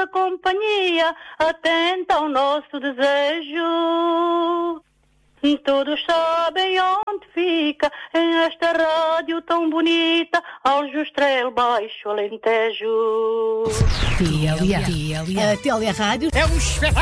companhia, atenta ao nosso desejo. Todos sabem onde fica, em esta rádio tão bonita, Aljustrel, Baixo Alentejo. TLA Rádio É um espetáculo.